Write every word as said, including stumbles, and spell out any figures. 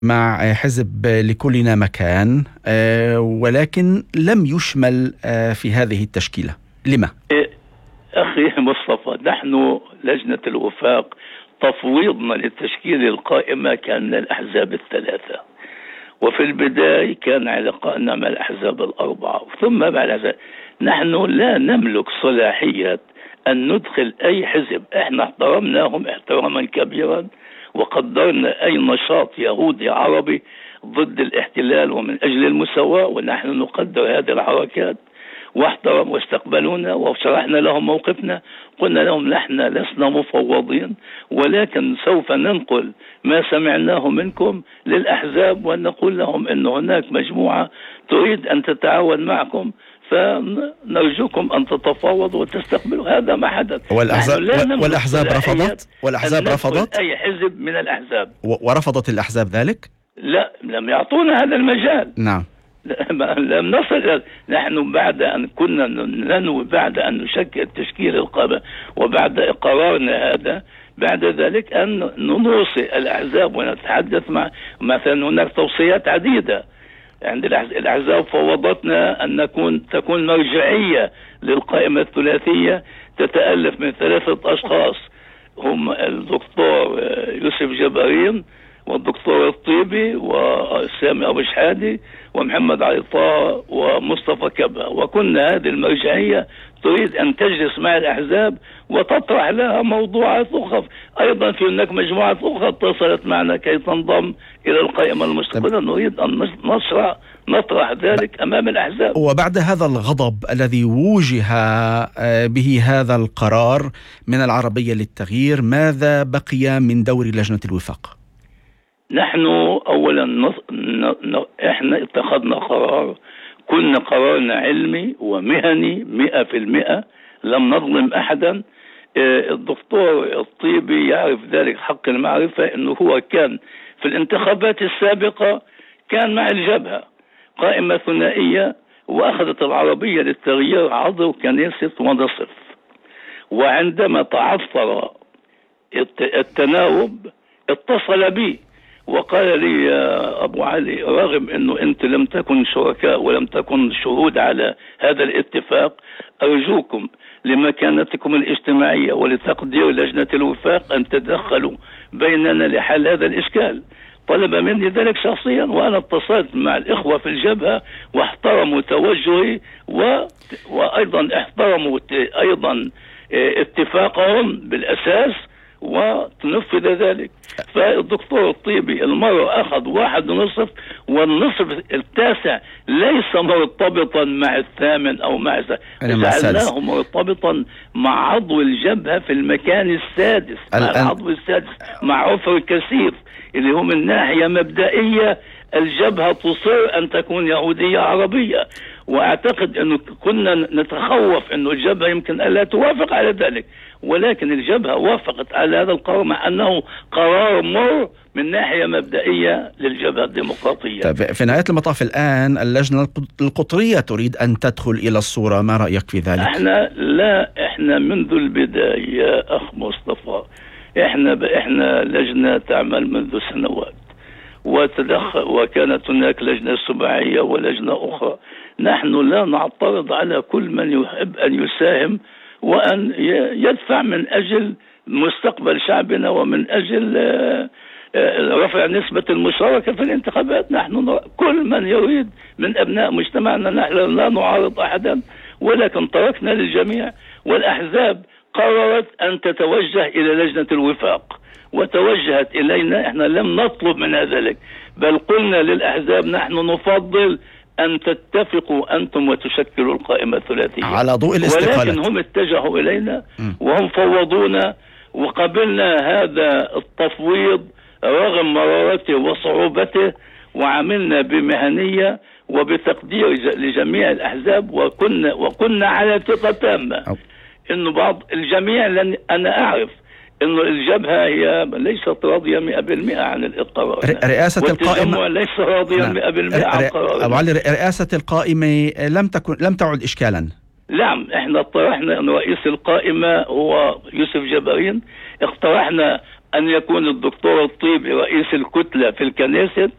مع حزب لكلنا مكان، ولكن لم يشمل في هذه التشكيلة. لما؟ أخي مصطفى، نحن لجنة الوفاق تفويضنا للتشكيل القائمة كان من الأحزاب الثلاثة، وفي البداية كان علاقتنا مع الأحزاب الأربعة ثم مع الأحزاب. نحن لا نملك صلاحية أن ندخل أي حزب. احنا احترمناهم احتراما كبيرا وقدرنا أي نشاط يهودي عربي ضد الاحتلال ومن أجل المساواة، ونحن نقدر هذه الحركات واحترم واستقبلونا وشرحنا لهم موقفنا. قلنا لهم نحن لسنا مفوضين، ولكن سوف ننقل ما سمعناه منكم للأحزاب ونقول لهم أن هناك مجموعة تريد أن تتعاون معكم، فنرجوكم أن تتفاوضوا وتستقبلوا. هذا ما حدث. والأحزاب, والأحزاب رفضت والأحزاب رفضت أي حزب من الأحزاب. ورفضت الأحزاب ذلك؟ لا، لم يعطونا هذا المجال. نعم، لم نصل. نحن بعد أن كنا ننوي بعد أن نشكل تشكيل القائمة وبعد قرارنا هذا، بعد ذلك أن نوصي الأحزاب ونتحدث مع مثلا هناك توصيات عديدة عند الأحزاب. فوضتنا أن نكون تكون مرجعية للقائمة الثلاثية تتألف من ثلاثة أشخاص، هم الدكتور يوسف جبارين والدكتور الطيبي وسامي أبو شحادي ومحمد علي طه ومصطفى كبا. وكنا هذه المرجعية تريد أن تجلس مع الأحزاب وتطرح لها موضوعات أخرى. أيضا في هناك مجموعات أخرى اتصلت معنا كي تنضم إلى القائمة المستقلة. نريد أن نشرع نطرح ذلك أمام الأحزاب. وبعد هذا الغضب الذي وجه به هذا القرار من العربية للتغيير، ماذا بقي من دور لجنة الوفاق؟ نحن أولا نص... ن... ن... احنا اتخذنا قرار، كنا قرارنا علمي ومهني مئة في المئة، لم نظلم أحدا. الدكتور الطيبي يعرف ذلك حق المعرفة، أنه هو كان في الانتخابات السابقة كان مع الجبهة قائمة ثنائية، وأخذت العربية للتغيير عضو كنيسة ونصف، وعندما تعثر التناوب اتصل بي وقال لي يا أبو علي، رغم أنه أنت لم تكن شركاء ولم تكن شهود على هذا الاتفاق، أرجوكم لمكانتكم الاجتماعية ولتقدير لجنة الوفاق أن تدخلوا بيننا لحل هذا الإشكال. طلب مني ذلك شخصيا، وأنا اتصلت مع الإخوة في الجبهة واحترموا توجهي و... وأيضا احترموا أيضا اتفاقهم بالأساس وتنفذ ذلك. فالدكتور الطيبي المرة أخذ واحد ونصف، والنصف التاسع ليس مرتبطا مع الثامن أو مع جعلناه مرتبطا مع عضو الجبهة في المكان السادس، مع العضو السادس مع عفر كثيف اللي هم من ناحية مبدئية الجبهة تصر أن تكون يهودية عربية. واعتقد انه كنا نتخوف انه الجبهة يمكن الا توافق على ذلك، ولكن الجبهة وافقت على هذا القرار مع انه قرار مر من ناحية مبدئية للجبهة الديمقراطية. طيب، في نهاية المطاف الآن اللجنة القطرية تريد أن تدخل إلى الصورة، ما رأيك في ذلك؟ احنا لا احنا منذ البداية يا أخ مصطفى، احنا احنا لجنة تعمل منذ سنوات وتدخل، وكانت هناك لجنة سباعية ولجنة أخرى. نحن لا نعترض على كل من يحب أن يساهم وأن يدفع من أجل مستقبل شعبنا ومن أجل رفع نسبة المشاركة في الانتخابات. نحن كل من يريد من أبناء مجتمعنا، نحن لا نعارض أحدا، ولكن تركنا للجميع. والأحزاب قررت أن تتوجه إلى لجنة الوفاق وتوجهت إلينا، احنا لم نطلب منها ذلك، بل قلنا للأحزاب نحن نفضل أن تتفقوا أنتم وتشكلوا القائمة الثلاثية على ضوء الاستقالات، ولكن هم اتجهوا إلينا وهم فوضونا، وقبلنا هذا التفويض رغم مرارته وصعوبته، وعملنا بمهنية وبتقدير لجميع الأحزاب، وكنا وكنا على ثقة تامة إنه بعض الجميع، لأن أنا أعرف إنه الجبهة هي ليست راضية مئة بالمئة عن القرار، رئاسة القائمة ليس راضية مئة بالمئة عن القرار. أبو علي، رئاسة القائمة لم تكن لم تعد إشكالا. نعم، احنا اقترحنا أن رئيس القائمة هو يوسف جبارين، اقترحنا أن يكون الدكتور الطيبي رئيس الكتلة في الكنيسة